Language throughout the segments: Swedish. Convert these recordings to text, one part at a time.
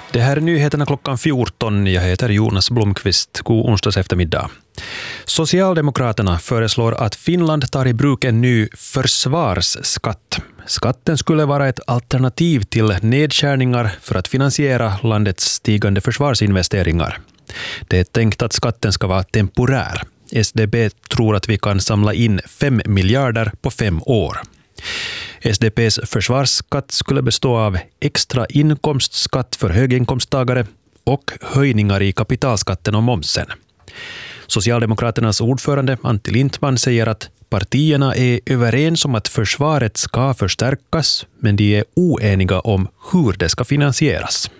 Det här är nyheterna klockan 14. Jag heter Jonas Blomqvist. God onsdags eftermiddag. Socialdemokraterna föreslår att Finland tar i bruk en ny försvarsskatt. Skatten skulle vara ett alternativ till nedskärningar för att finansiera landets stigande försvarsinvesteringar. Det är tänkt att skatten ska vara temporär. SDP tror att vi kan samla in 5 miljarder på 5 år. SDP:s försvarsskatt skulle bestå av extra inkomstskatt för höginkomsttagare och höjningar i kapitalskatten och momsen. Socialdemokraternas ordförande Antti Lindtman säger att partierna är överens om att försvaret ska förstärkas, men de är oeniga om hur det ska finansieras.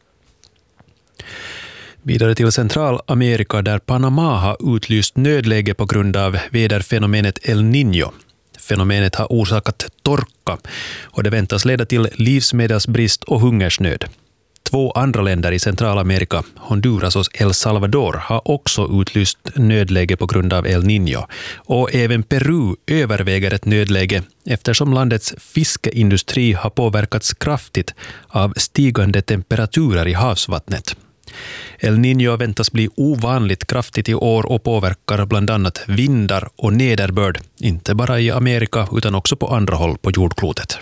Vidare till Centralamerika där Panama har utlyst nödläge på grund av väderfenomenet El Niño. Fenomenet har orsakat torka och det väntas leda till livsmedelsbrist och hungersnöd. 2 andra länder i Centralamerika, Honduras och El Salvador, har också utlyst nödläge på grund av El Niño. Och även Peru överväger ett nödläge eftersom landets fiskeindustri har påverkats kraftigt av stigande temperaturer i havsvattnet. El Niño väntas bli ovanligt kraftigt i år och påverkar bland annat vindar och nederbörd, inte bara i Amerika utan också på andra håll på jordklotet.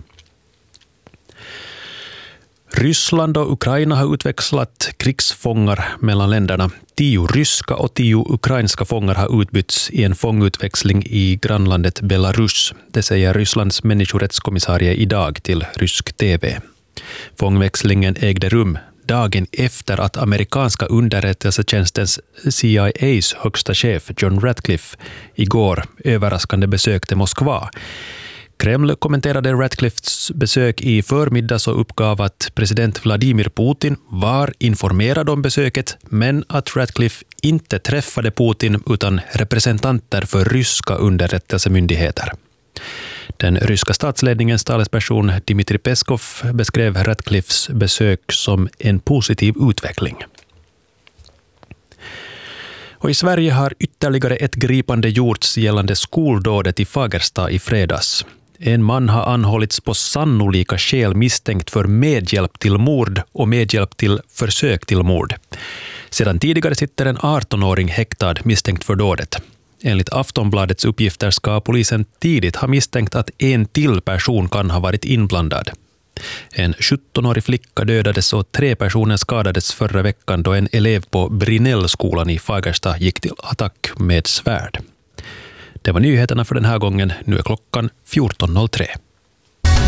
Ryssland och Ukraina har utväxlat krigsfångar mellan länderna. 10 ryska och 10 ukrainska fångar har utbytts i en fångutväxling i grannlandet Belarus. Det säger Rysslands människorättskommissarie idag till rysk TV. Fångväxlingen ägde rum dagen efter att amerikanska underrättelsetjänstens CIA:s högsta chef John Ratcliffe igår överraskande besökte Moskva. Kreml kommenterade Ratcliffes besök i förmiddags och uppgav att president Vladimir Putin var informerad om besöket, men att Ratcliffe inte träffade Putin utan representanter för ryska underrättelsemyndigheter. Den ryska statsledningens talesperson Dmitri Peskov beskrev Ratcliffes besök som en positiv utveckling. Och i Sverige har ytterligare ett gripande gjorts gällande skoldådet i Fagersta i fredags. En man har anhållits på sannolika skäl misstänkt för medhjälp till mord och medhjälp till försök till mord. Sedan tidigare sitter en 18-åring häktad misstänkt för dådet. Enligt Aftonbladets uppgifter ska polisen tidigt ha misstänkt att en till person kan ha varit inblandad. En 17-årig flicka dödades och 3 personer skadades förra veckan då en elev på Brinellskolan i Fagersta gick till attack med svärd. Det var nyheterna för den här gången. Nu är klockan 14.03.